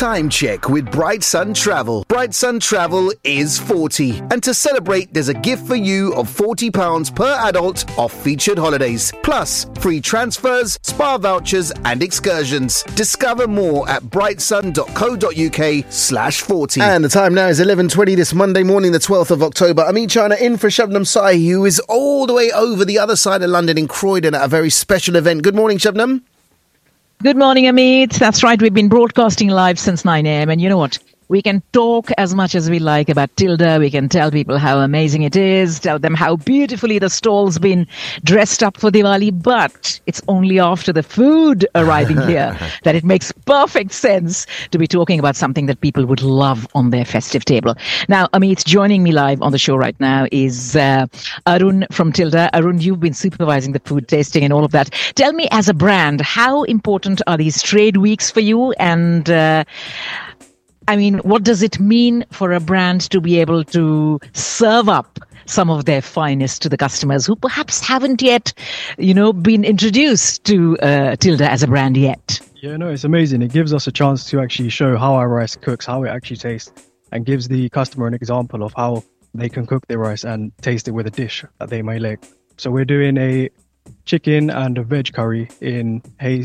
Time check with Bright Sun Travel. Bright Sun Travel is 40. And to celebrate, there's a gift for you of £40 per adult off featured holidays. Plus, free transfers, spa vouchers and excursions. Discover more at brightsun.co.uk/40. And the time now is 11:20 this Monday morning, the 12th of October. Amit Chana in for Shabnam Sahi, who is all the way over the other side of London in Croydon at a very special event. Good morning, Shabnam. Good morning, Amit. That's right. We've been broadcasting live since 9 a.m. And you know what? We can talk as much as we like about Tilda. We can tell people how amazing it is, tell them how beautifully the stall's been dressed up for Diwali. But it's only after the food arriving here that it makes perfect sense to be talking about something that people would love on their festive table. Now, Amit, joining me live on the show right now is Arun from Tilda. Arun, you've been supervising the food tasting and all of that. Tell me, as a brand, how important are these trade weeks for you? And what does it mean for a brand to be able to serve up some of their finest to the customers who perhaps haven't yet, been introduced to Tilda as a brand yet? Yeah, no, it's amazing. It gives us a chance to actually show how our rice cooks, how it actually tastes, and gives the customer an example of how they can cook their rice and taste it with a dish that they may like. So we're doing a chicken and a veg curry in Hayes,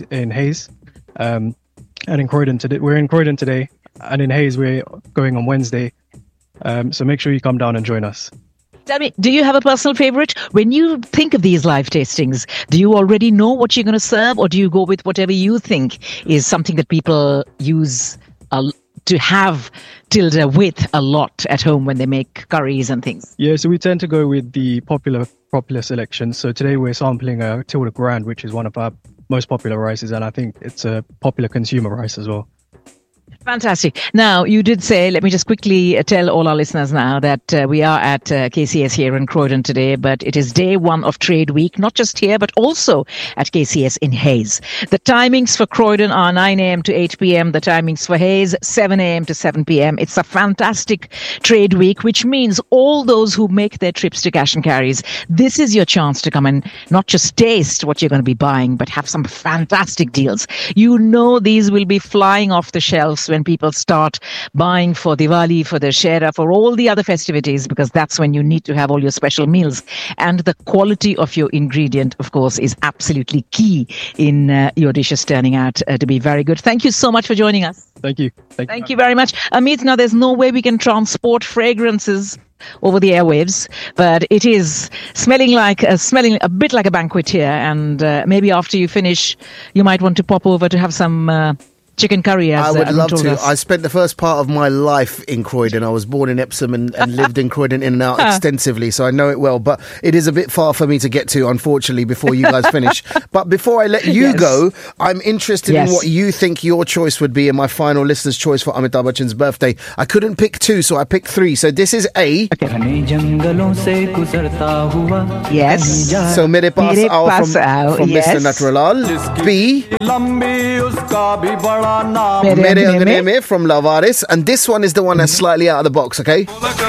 and in Croydon today. We're in Croydon today. And in Hayes, we're going on Wednesday. So make sure you come down and join us. Tell me, do you have a personal favorite? When you think of these live tastings, do you already know what you're going to serve, or do you go with whatever you think is something that people use to have Tilda with a lot at home when they make curries and things? Yeah, so we tend to go with the popular selections. So today we're sampling a Tilda Grand, which is one of our most popular rices, and I think it's a popular consumer rice as well. Fantastic. Now, you did say, let me just quickly tell all our listeners now that we are at KCS here in Croydon today, but it is day one of Trade Week, not just here, but also at KCS in Hayes. The timings for Croydon are 9 a.m. to 8 p.m. The timings for Hayes, 7 a.m. to 7 p.m. It's a fantastic Trade Week, which means all those who make their trips to cash and carries, this is your chance to come and not just taste what you're going to be buying, but have some fantastic deals. You know these will be flying off the shelves when people start buying for Diwali, for the Shera, for all the other festivities, because that's when you need to have all your special meals. And the quality of your ingredient, of course, is absolutely key in your dishes turning out to be very good. Thank you so much for joining us. Thank you. Thank you very much. Amit, now there's no way we can transport fragrances over the airwaves, but it is smelling a bit like a banquet here. And maybe after you finish, you might want to pop over to have some chicken curry, as I would love to. Us. I spent the first part of my life in Croydon. I was born in Epsom and lived in Croydon in and out extensively, so I know it well. But it is a bit far for me to get to, unfortunately, before you guys finish. But before I let you go, I'm interested in what you think your choice would be in my final listener's choice for Amitabh Bachchan's birthday. I couldn't pick two, so I picked three. So this is A. Yes. So Mere Paas Aao from Mr. Natralal. B. Mere Angne Mein from Lavaris, and this one is the one that's slightly out of the box, okay?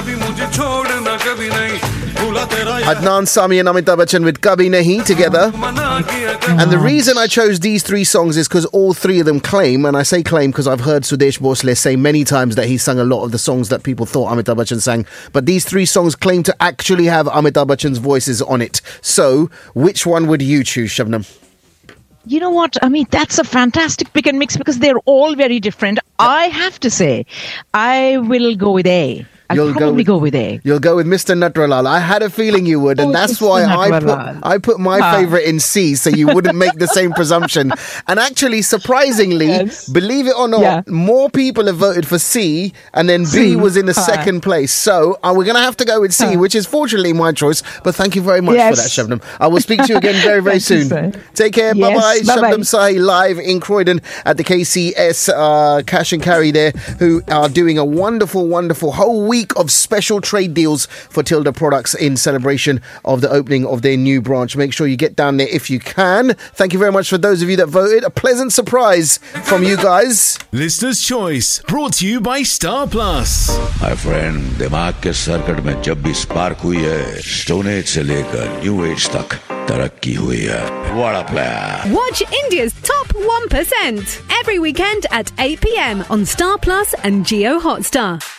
Adnan Sami and Amitabh Bachchan with Kabhi Nahi together. And the reason I chose these three songs is because all three of them claim, and I say claim because I've heard Sudesh Bhosle say many times that he sung a lot of the songs that people thought Amitabh Bachchan sang, but these three songs claim to actually have Amitabh Bachchan's voices on it. So, which one would you choose, Shabnam? You know what? I mean, that's a fantastic pick and mix because they're all very different. I have to say, I will go with A. I'll probably go with A. You'll go with Mr. Natralal. I had a feeling you would, and that's why I put my favourite in C, so you wouldn't make the same presumption. And actually, surprisingly, believe it or not, more people have voted for C, and then B was in the second place. So we're going to have to go with C, which is fortunately my choice. But thank you very much for that, Shabnam. I will speak to you again very, very soon. Take care. Bye-bye. Shabnam Sahi live in Croydon at the KCS Cash and Carry there, who are doing a wonderful, wonderful whole week of special trade deals for Tilda products in celebration of the opening of their new branch. Make sure you get down there if you can. Thank you very much for those of you that voted. A pleasant surprise from you guys. Listener's Choice, brought to you by Star Plus. My friend, दिमाग के circuit में जब भी spark हुई है, stone age से लेकर new age तक तरक्की हुई है. What a player. Watch India's top 1% every weekend at 8 p.m. on Star Plus and Jio Hotstar.